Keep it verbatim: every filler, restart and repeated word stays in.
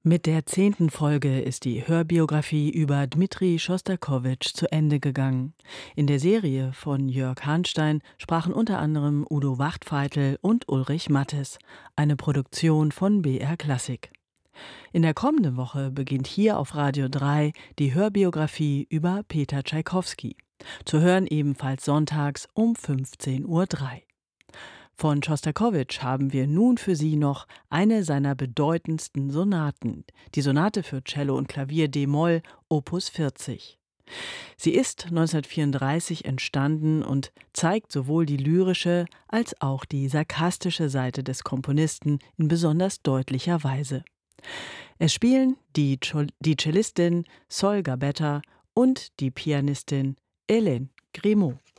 Mit der zehnten Folge ist die Hörbiografie über Dmitri Schostakowitsch zu Ende gegangen. In der Serie von Jörg Hahnstein sprachen unter anderem Udo Wachtfeitel und Ulrich Mattes, eine Produktion von B R Klassik. In der kommenden Woche beginnt hier auf Radio drei die Hörbiografie über Peter Tschaikowski. Zu hören ebenfalls sonntags um fünfzehn Uhr drei. Von Schostakowitsch haben wir nun für Sie noch eine seiner bedeutendsten Sonaten, die Sonate für Cello und Klavier d-Moll, Opus vierzig. Sie ist neunzehnhundertvierunddreißig entstanden und zeigt sowohl die lyrische als auch die sarkastische Seite des Komponisten in besonders deutlicher Weise. Es spielen die, die Cellistin Sol Gabetta und die Pianistin Hélène Grimaud.